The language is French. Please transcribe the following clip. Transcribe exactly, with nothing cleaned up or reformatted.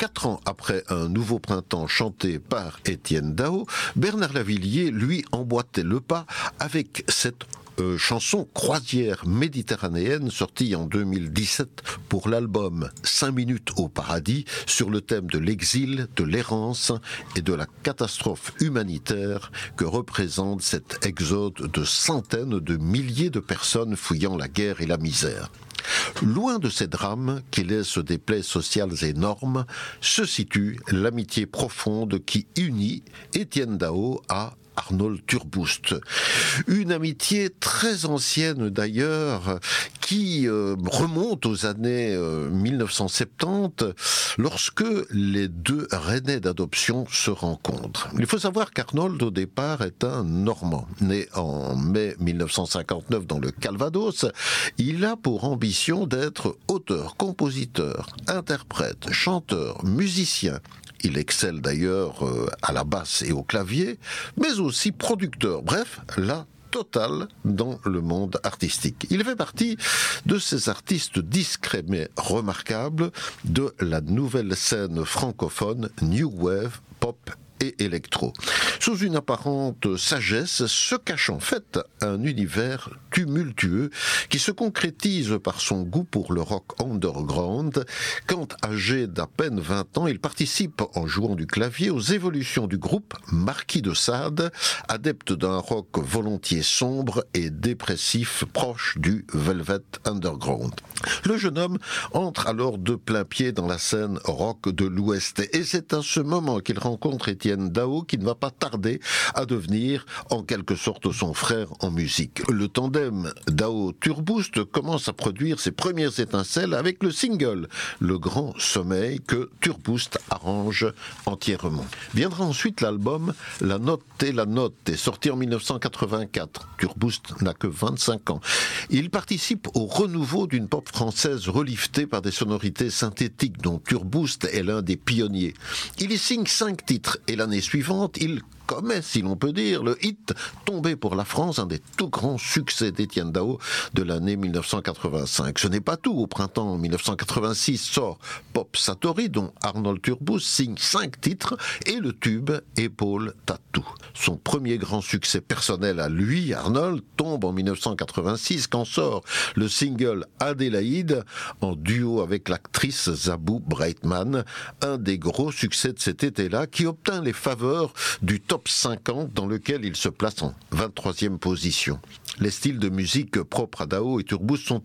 Quatre ans après Un nouveau printemps chanté par Étienne Dao, Bernard Lavilliers, lui, emboîtait le pas avec cette Euh, chanson croisière méditerranéenne sortie en deux mille dix-sept pour l'album Cinq minutes au paradis sur le thème de l'exil, de l'errance et de la catastrophe humanitaire que représente cet exode de centaines de milliers de personnes fuyant la guerre et la misère. Loin de ces drames qui laissent des plaies sociales énormes, se situe l'amitié profonde qui unit Étienne Dao à Arnold Turboust. Une amitié très ancienne d'ailleurs, qui euh, remonte aux années euh, mille neuf cent soixante-dix, lorsque les deux Rennais d'adoption se rencontrent. Il faut savoir qu'Arnold, au départ, est un Normand. Né en mai mille neuf cent cinquante-neuf dans le Calvados, il a pour ambition d'être auteur, compositeur, interprète, chanteur, musicien. Il excelle d'ailleurs euh, à la basse et au clavier, mais aussi producteur. Bref, la totale dans le monde artistique. Il fait partie de ces artistes discrets mais remarquables de la nouvelle scène francophone New Wave, Pop et électro. Sous une apparente sagesse se cache en fait un univers tumultueux qui se concrétise par son goût pour le rock underground. Quand âgé d'à peine vingt ans, il participe en jouant du clavier aux évolutions du groupe Marquis de Sade, adepte d'un rock volontiers sombre et dépressif proche du Velvet Underground. Le jeune homme entre alors de plein pied dans la scène rock de l'Ouest et c'est à ce moment qu'il rencontre Étienne Dao qui ne va pas tarder à devenir en quelque sorte son frère en musique. Le tandem Dao-Turboust commence à produire ses premières étincelles avec le single Le Grand Sommeil que Turboust arrange entièrement. Viendra ensuite l'album La Note et la Note, est sorti en mille neuf cent quatre-vingt-quatre. Turboust n'a que vingt-cinq ans. Il participe au renouveau d'une pop française reliftée par des sonorités synthétiques dont Turboust est l'un des pionniers. Il y signe cinq titres et l'année suivante, il commet, si l'on peut dire, le hit tombé pour la France, un des tout grands succès d'Étienne Dao de l'année mille neuf cent quatre-vingt-cinq. Ce n'est pas tout. Au printemps mille neuf cent quatre-vingt-six sort Pop Satori, dont Arnold Turboust signe cinq titres, et le tube Épaule Tatou. Son premier grand succès personnel à lui, Arnold, tombe en mille neuf cent quatre-vingt-six quand sort le single Adélaïde en duo avec l'actrice Zabou Breitman, un des gros succès de cet été-là qui obtint les faveurs du top cinquante dans lequel il se place en vingt-troisième position. Les styles de musique propres à Dao et Turboust sont